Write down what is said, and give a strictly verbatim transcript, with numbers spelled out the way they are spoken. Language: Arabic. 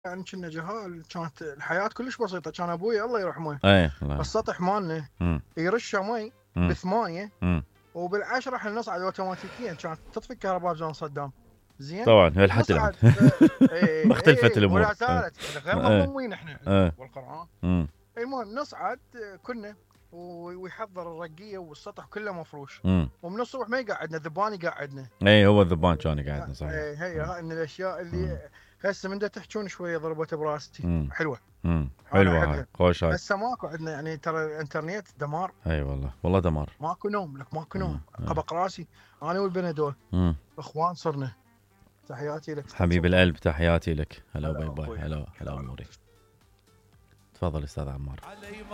يعني كنا جهال، كانت الحياة كلش بسيطة. كان أبوي الله يرحمه اي الله. السطح مالنا امم يرشه مي امم بثمانية، امم وبالعشرة احنا نصعد اوتوماتيكيا. كانت تطفي الكهرباء بزمن صدام، زين طبعا لحد الان نصعد. اي ما اختلفت اي الامور. ولا اي زالت احنا غير اي مظلومين احنا اي والقرآن. امم المهم نصعد كنا، ويحضر الرقية والسطح كله مفروش، امم ومن الصبح ما يقعدنا ذبان يقعدنا. اي هو الذبان كان يقعدنا صحيح. هي هي امم هاي من الاشياء امم اللي هسه من دا تحجون شويه ضربتها براسي امم حلوه. امم انا حلوه هاي، احبها. خوش هاي. هسه ماكو عندنا يعني، ترى الانترنت دمار. اي والله والله دمار. ماكو نوم لك، ماكو امم نوم. قبق راسي انا والبنادول، امم اخوان صرنا. تحياتي لك استاذ حبيب سلطان. القلب، تحياتي لك. هلا هلا باي باي. اخوي، هلا هلا هلا هلا. اموري. تفضل استاذ عمار.